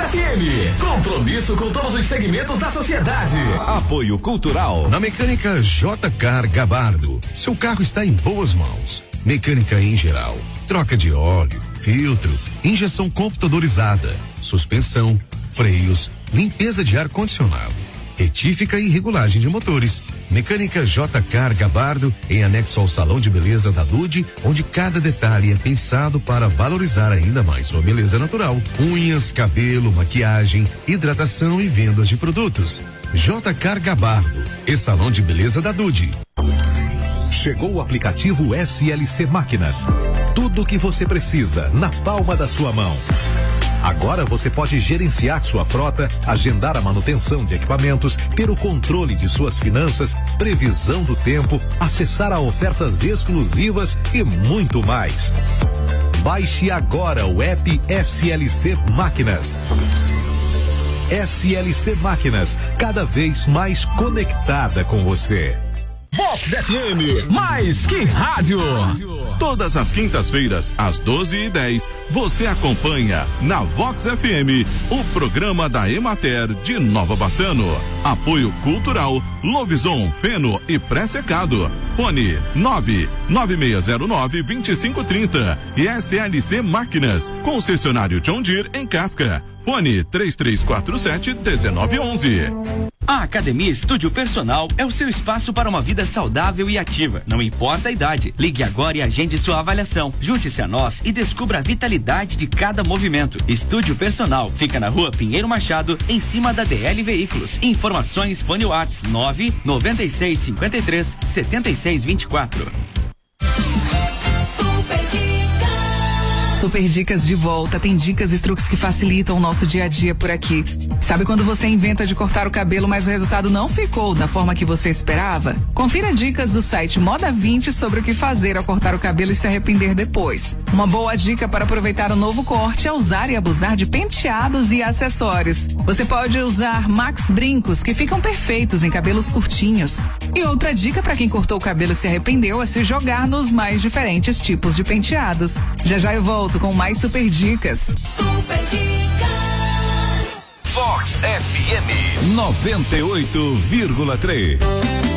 FM. Compromisso com todos os segmentos da sociedade. Apoio Cultural. Na Mecânica J-Car Gabardo, seu carro está em boas mãos. Mecânica em geral, troca de óleo, filtro, injeção computadorizada, suspensão, freios, limpeza de ar-condicionado, retífica e regulagem de motores. Mecânica J-Car Gabardo, em anexo ao Salão de Beleza da Dude, onde cada detalhe é pensado para valorizar ainda mais sua beleza natural. Unhas, cabelo, maquiagem, hidratação e vendas de produtos. J-Car Gabardo e Salão de Beleza da Dude. Chegou o aplicativo SLC Máquinas. Tudo o que você precisa na palma da sua mão. Agora você pode gerenciar sua frota, agendar a manutenção de equipamentos, ter o controle de suas finanças, previsão do tempo, acessar a ofertas exclusivas e muito mais. Baixe agora o app SLC Máquinas. SLC Máquinas, cada vez mais conectada com você. Vox FM, mais que rádio. Todas as quintas-feiras, às 12h10, você acompanha na Vox FM o programa da Emater de Nova Bassano. Apoio Cultural, Lovison, Feno e Pré-Secado. Fone 99609-2530 e SLC Máquinas, concessionário John Deere em Casca. Fone 3347-1911. A Academia Estúdio Personal é o seu espaço para uma vida saudável e ativa. Não importa a idade. Ligue agora e agende sua avaliação. Junte-se a nós e descubra a vitalidade de cada movimento. Estúdio Personal fica na Rua Pinheiro Machado, em cima da DL Veículos. Informações fone Whats 99653-7624. Super Dicas de volta. Tem dicas e truques que facilitam o nosso dia a dia por aqui. Sabe quando você inventa de cortar o cabelo, mas o resultado não ficou da forma que você esperava? Confira dicas do site Moda 20 sobre o que fazer ao cortar o cabelo e se arrepender depois. Uma boa dica para aproveitar o novo corte é usar e abusar de penteados e acessórios. Você pode usar Max Brincos, que ficam perfeitos em cabelos curtinhos. E outra dica para quem cortou o cabelo e se arrependeu é se jogar nos mais diferentes tipos de penteados. Já já eu volto com mais super dicas. Super dicas. Vox FM 98,3.